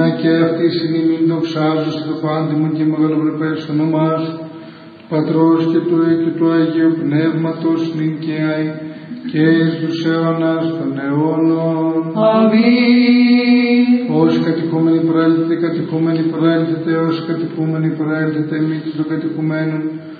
και αυτή συνείμην δοξάζουσε το πάντιμο και μεγαλοπρεπές όνομά σου, του Πατρός και του Υιού και του Αγίου Πνεύματος, νυν και αεί και εις τους αιώνας των αιώνων. Αμήν. Όσοι κατοικούμενοι προέλθετε, όσοι κατοικούμενοι προέλθετε, μη των κατοικουμένων.